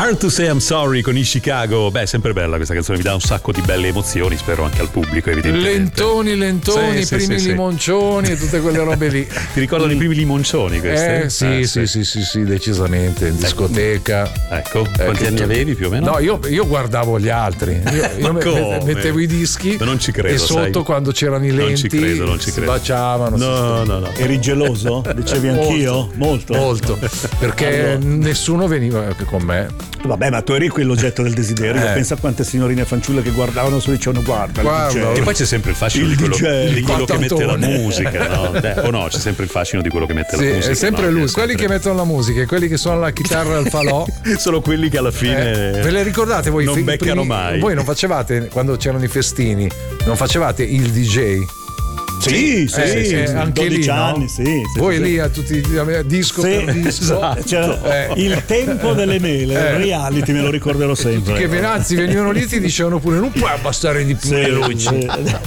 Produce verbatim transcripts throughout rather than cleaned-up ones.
Hard to Say I'm Sorry con i Chicago. Beh, è sempre bella questa canzone, mi dà un sacco di belle emozioni, spero anche al pubblico, evidentemente. Lentoni, lentoni, sì, primi sì, limoncioni sì. e tutte quelle robe lì. Ti ricordano i primi limoncioni queste? Eh sì, eh, sì, sì, sì, sì, sì, decisamente, in discoteca. Ecco, quanti eh, anni tu... avevi più o meno? No, io, io guardavo gli altri. Io, io mettevo i dischi non ci credo, e sotto sai. quando c'erano i lenti non ci credo, non ci credo. baciavano. No, no, no. Eri geloso? Dicevi anch'io? Molto. Molto. Perché allora. nessuno veniva con me. Vabbè, ma tu eri quell'oggetto del desiderio. Eh. Pensa a quante signorine fanciulle che guardavano su e dicevano guarda, guarda. E poi c'è sempre il fascino il di quello, D J, di quello che mette la musica, no? Eh, o no, c'è sempre il fascino di quello che mette sì, la musica. È sempre no? lui, è sempre... quelli che mettono la musica e quelli che suonano la chitarra al falò. Sono quelli che alla fine eh, ve le ricordate voi? Non i beccano primi, mai. Voi non facevate, quando c'erano i festini, non facevate il D J? Sì, sì, eh, sì, eh, sì anche dodici lì, anni, no? sì, sì. Voi sì. lì a tutti a disco sì, per disco. Esatto. Cioè, eh. Il tempo delle mele, eh. reality me lo ricorderò sempre. Tutti che venazzi venivano lì e ti dicevano pure non puoi abbassare di più sì, le luci. Sì.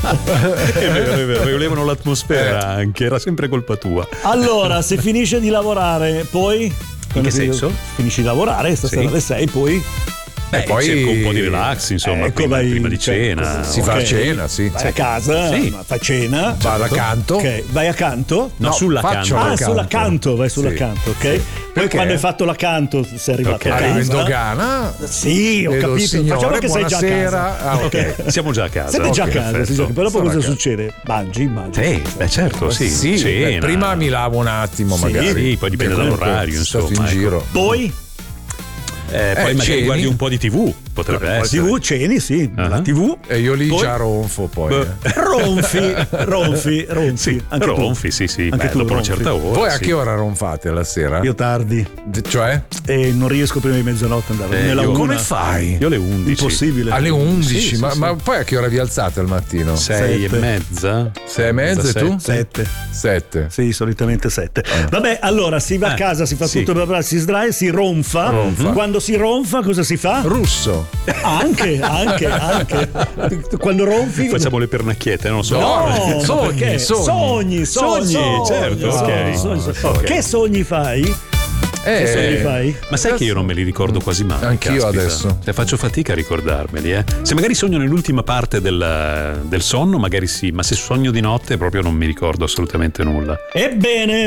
È vero, è vero, volevano l'atmosfera eh. anche, era sempre colpa tua. Allora, se finisce di lavorare, poi in che senso? Finisci di lavorare, stasera sì. alle sei, poi Beh, poi cerco un po' di relax, insomma, ecco, prima, vai, prima di cena. Si okay. fa cena, sì. Vai a casa, sì. fai cena. Vado certo. accanto. Ok, vai accanto? No, no sull'accanto. Ah, l'accanto. sull'accanto, vai sull'accanto, sì. ok? Sì. Poi perché? quando hai fatto l'accanto sei arrivato okay. a casa. Arrivo in dogana. Sì, ho capito. Signore, facciamo che sei già a casa. Ah, ok. Siamo già a casa. Siete già a okay, casa, sì, però poi Sono cosa a casa. succede? Mangi, mangi. Sì, beh certo, sì. Sì, cena. beh, prima mi lavo un attimo, sì, magari. Sì, poi dipende dall'orario, insomma. in giro. Poi? Eh, poi eh, magari ceni. guardi un po' di tivù, potrebbe La essere. tivù, ceni, sì, uh-huh. la tivù. E io lì poi? già ronfo poi. Eh. Ronfi, ronfi, ronfi. Sì, anche ronfi, tu. sì, sì. Anche Beh, tu dopo ronfi. una certa ora. Voi a sì. che ora ronfate la sera? Io tardi. Cioè? E non riesco prima di mezzanotte ad andare. Eh, Nella io- una. Come fai? Io alle undici. Impossibile. Alle undici, Sì, sì, ma, sì. ma poi a che ora vi alzate al mattino? Sei Sette. e mezza? Sei e mezza e tu? Sette. Sette. Sì, solitamente sette. Vabbè, allora si va a Eh, casa, si fa sì. tutto, si sdraia, si ronfa. Ronfa. Quando si ronfa, cosa si fa? Russo. Anche, anche, anche. Quando ronfi. Facciamo le pernacchiette, non lo so. No, Sogni, perché? sogni. Sogni, sogni, Sogni, certo, sogni, ok. sogni, sogni. Ok. Che sogni fai? Eh, Che sogni fai? Ma sai che io non me li ricordo quasi mai. Anch'io caspita. adesso. Cioè, faccio fatica a ricordarmeli, eh. Se magari sogno nell'ultima parte del, del sonno, magari sì, ma se sogno di notte proprio non mi ricordo assolutamente nulla. Ebbene,